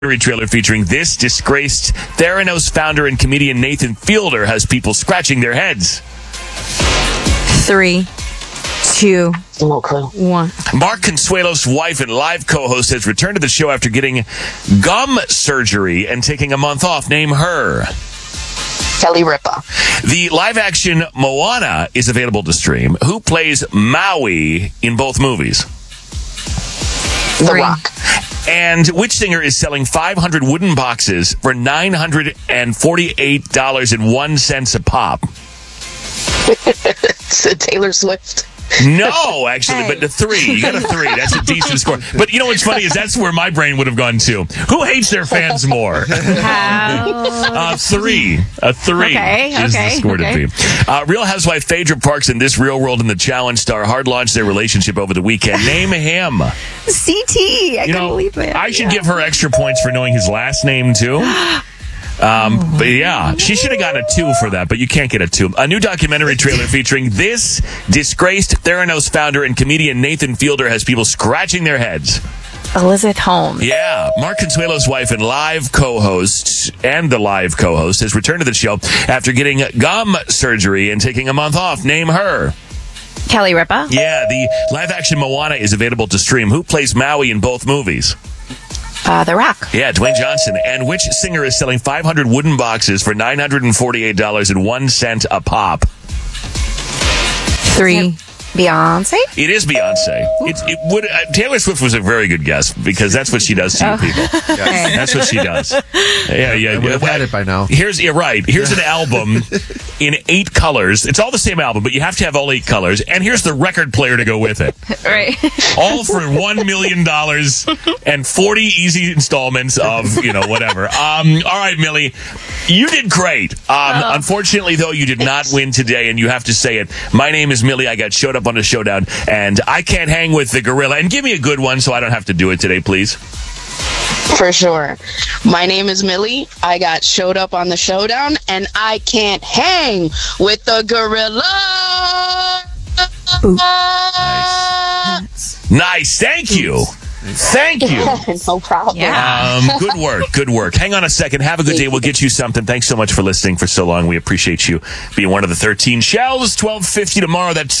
Trailer featuring this disgraced Theranos founder and comedian Nathan Fielder has people scratching their heads. 3, 2, Okay. 1. Mark Consuelos' wife and live co-host has returned to the show after getting gum surgery and taking a month off. Name her. Kelly Ripa. The live-action Moana is available to stream. Who plays Maui in both movies? The 3. Rock. And which singer is selling 500 wooden boxes for $948.01 a pop? So Taylor Swift. No, actually, Hey. but the 3. You got a 3. That's a decent score. But you know what's funny is that's where my brain would have gone to. Who hates their fans more? 3. A 3 Okay, is the score to be. Real Housewife Phaedra Parks and This Real World and the Challenge star hard launched their relationship over the weekend. Name him. CT. I couldn't believe it. I should give her extra points for knowing his last name, too. But yeah, she should have gotten a 2 for that, but you can't get a 2. A new documentary trailer featuring this disgraced Theranos founder and comedian Nathan Fielder has people scratching their heads. Elizabeth Holmes. Yeah, Mark Consuelos' wife and live co-host has returned to the show after getting gum surgery and taking a month off. Name her. Kelly Ripa. Yeah, the live-action Moana is available to stream. Who plays Maui in both movies? The Rock. Yeah, Dwayne Johnson. And which singer is selling 500 wooden boxes for $948.01 a pop? 3. Beyonce. It is Beyonce. Taylor Swift was a very good guess because that's what she does to you people. Okay. That's what she does. Yeah. I would have had it by now. Here's an album in 8 colors. It's all the same album, but you have to have all 8 colors. And here's the record player to go with it. Right. All for $1 million and 40 easy installments of, whatever. All right, Millie, you did great. Unfortunately, though, you did not win today, and you have to say it. My name is Millie. I got showed up on the showdown, and I can't hang with the gorilla. And give me a good one so I don't have to do it today, please. For sure. My name is Millie. I got showed up on the showdown, and I can't hang with the gorilla. Nice. Thank you. Thank you. No problem. Yeah. Good work. Hang on a second. Have a good day. We'll get you something. Thanks so much for listening for so long. We appreciate you being one of the 13 shells. 12:50 tomorrow. That's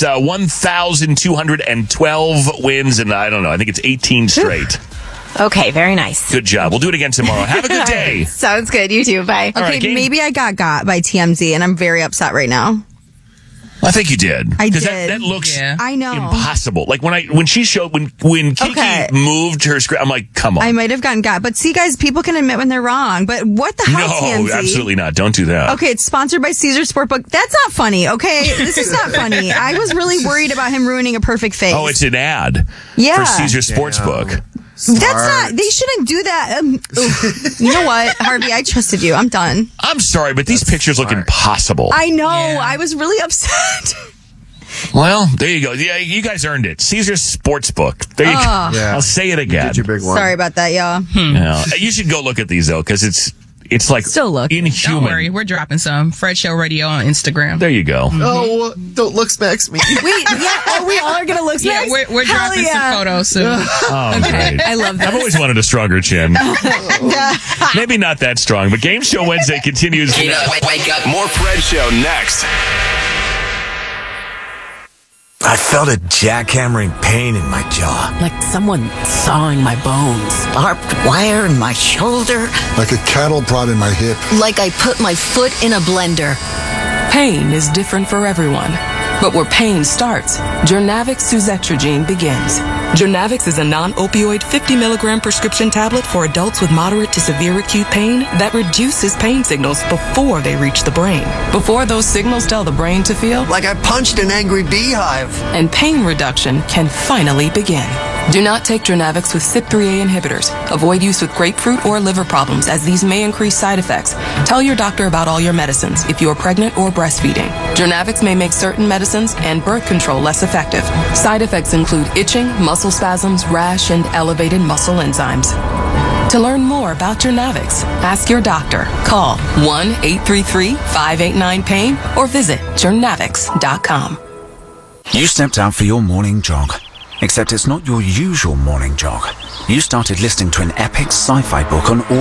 1,212 wins, and I don't know. I think it's 18 straight. Okay, very nice. Good job. We'll do it again tomorrow. Have a good day. Sounds good. You too. Bye. All Okay, right, Gabe. maybe I got by TMZ, and I'm very upset right now. I think you did. I 'Cause did. That looks I know. impossible. Like when Kiki Okay. moved her script, I'm like, come on. I might have gotten got. But see, guys, people can admit when they're wrong. But what the hell, No, TMZ? absolutely not. Don't do that. Okay, it's sponsored by Caesar Sportbook. That's not funny, okay? This is not funny. I was really worried about him ruining a perfect face. Oh, it's an ad Yeah. for Caesar Sportsbook. That's not, they shouldn't do that. You know what, Harvey, I trusted you. I'm done. I'm sorry, but these pictures look impossible. I know. I was really upset. Well, there you go. Yeah, you guys earned it. Caesar Sportsbook. There you go. Yeah. I'll say it You again. did your big one. Sorry about that, y'all. Yeah. You should go look at these, though, because it's like Still look. inhuman. Don't worry, we're dropping some. Fred Show Radio on Instagram. There you go. Oh, don't look smacks me. Wait, yeah, we all are going to look Yeah, next? we're Hell dropping yeah. some photos soon. Oh, great. I love I've that. always wanted a stronger chin. Maybe not that strong, but Game Show Wednesday continues. Wake up. More Fred Show next. I felt a jackhammering pain in my jaw. Like someone sawing my bones. Barbed wire in my shoulder, Like a cattle prod in my hip. like I put my foot in a blender. Pain is different for everyone. But where pain starts, Jernavix suzetrigine begins. Jernavix is a non-opioid 50 milligram prescription tablet for adults with moderate to severe acute pain that reduces pain signals before they reach the brain. Before those signals tell the brain to feel, Like I punched an angry beehive. and pain reduction can finally begin. Do not take Jernavix with CYP3A inhibitors. Avoid use with grapefruit or liver problems, as these may increase side effects. Tell your doctor about all your medicines if you are pregnant or breastfeeding. Jernavix may make certain medicines and birth control less effective. Side effects include itching, muscle spasms, rash, and elevated muscle enzymes. To learn more about Jernavix, ask your doctor. Call 1-833-589-PAIN or visit jernavix.com. You stepped out for your morning jog. Except it's not your usual morning jog. You started listening to an epic sci-fi book on